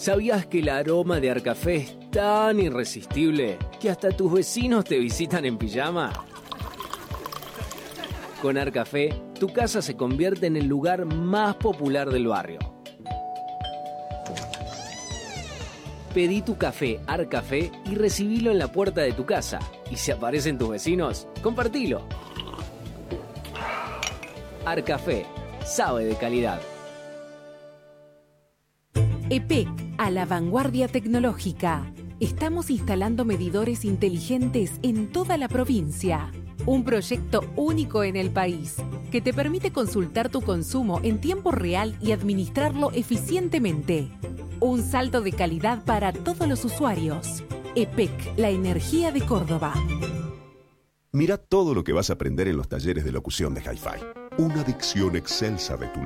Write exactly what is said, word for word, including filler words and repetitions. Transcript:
¿Sabías que el aroma de Arcafé es tan irresistible que hasta tus vecinos te visitan en pijama? Con Arcafé, tu casa se convierte en el lugar más popular del barrio. Pedí tu café Arcafé y recibilo en la puerta de tu casa. Y si aparecen tus vecinos, compartilo. Arcafé, sabe de calidad. E P E C, a la vanguardia tecnológica. Estamos instalando medidores inteligentes en toda la provincia. Un proyecto único en el país, que te permite consultar tu consumo en tiempo real y administrarlo eficientemente. Un salto de calidad para todos los usuarios. E P E C, la energía de Córdoba. Mira todo lo que vas a aprender en los talleres de locución de Hi-Fi. Una dicción excelsa de tu